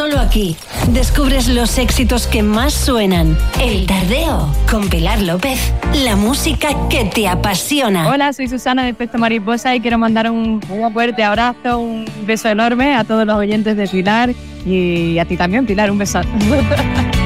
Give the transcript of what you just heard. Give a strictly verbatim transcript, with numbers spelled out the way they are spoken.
Solo aquí descubres los éxitos que más suenan. El Tardeo con Pilar López. La música que te apasiona. Hola, soy Susana de Efecto Mariposa y quiero mandar un muy fuerte abrazo, un beso enorme a todos los oyentes de Pilar y a ti también, Pilar, un beso.